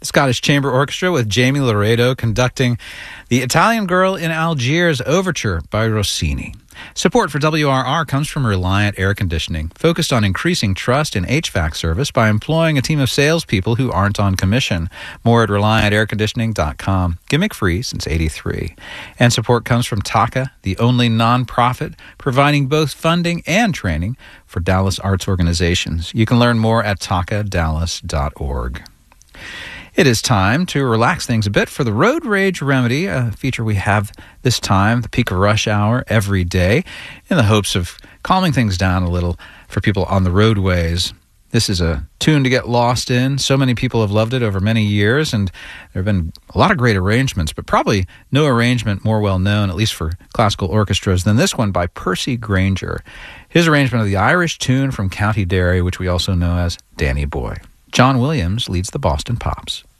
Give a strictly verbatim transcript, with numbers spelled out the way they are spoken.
Scottish Chamber Orchestra with Jamie Laredo conducting the Italian Girl in Algiers Overture by Rossini. Support for W R R comes from Reliant Air Conditioning, focused on increasing trust in H V A C service by employing a team of salespeople who aren't on commission. More at reliant air conditioning dot com. Gimmick-free since eighty-three. And support comes from Taka, the only nonprofit providing both funding and training for Dallas arts organizations. You can learn more at taka dallas dot org. It is time to relax things a bit for the Road Rage Remedy, a feature we have this time, the peak of rush hour, every day, in the hopes of calming things down a little for people on the roadways. This is a tune to get lost in. So many people have loved it over many years, and there have been a lot of great arrangements, but probably no arrangement more well known, at least for classical orchestras, than this one by Percy Grainger. His arrangement of the Irish tune from County Derry, which we also know as Danny Boy. John Williams leads the Boston Pops.